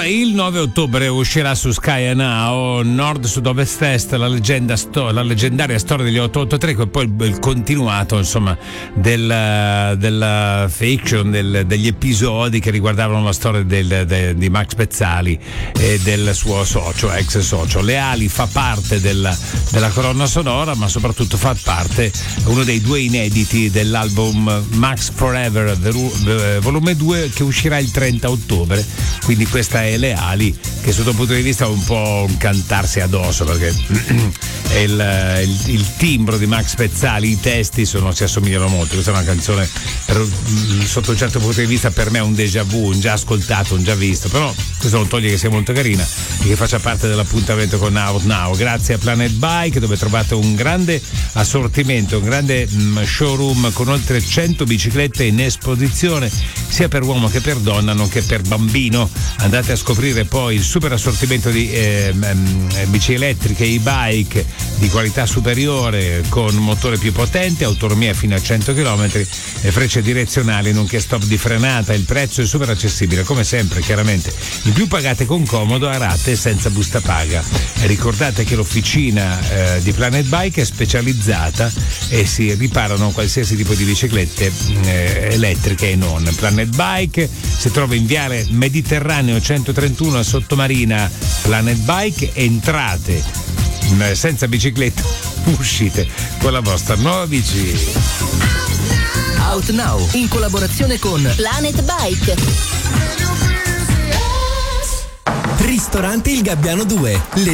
il 9 ottobre uscirà su Sky Now Nord Sud Ovest Est, la leggendaria storia degli 883, che è poi il continuato, insomma, della fiction, degli episodi che riguardavano la storia di Max Pezzali e del suo socio, ex socio. Le ali fa parte della colonna sonora, ma soprattutto fa parte uno dei due inediti dell'album Max Forever volume 2, che uscirà il 30 ottobre. Quindi questa è Le ali, che sotto un punto di vista è un po' un cantarsi addosso, perché è il timbro di Max Pezzali, i testi si assomigliano molto. Questa è una canzone sotto un certo punto di vista per me è un déjà vu, un già ascoltato, un già visto, però questo non toglie che sia molto carina e che faccia parte dell'appuntamento con Out Now. Grazie a Planet Bike, dove trovate un grande assortimento, un grande showroom con oltre 100 biciclette in esposizione, sia per uomo che per donna, nonché per bambino. Andate a scoprire poi il super assortimento di bici elettriche, e-bike di qualità superiore con motore più potente, autonomia fino a 100 km e frecce direzionali, nonché stop di frenata. Il prezzo è super accessibile, come sempre, chiaramente. In più pagate con comodo a rate senza busta paga. E ricordate che l'officina di Planet Bike è specializzata e si riparano qualsiasi tipo di biciclette elettriche e non. Planet Bike si trova in viale Mediterraneo 131 a Sottomarina. Planet Bike, entrate senza bicicletta, uscite con la vostra nuova bici. Out Now in collaborazione con Planet Bike. Ristorante Il Gabbiano 2.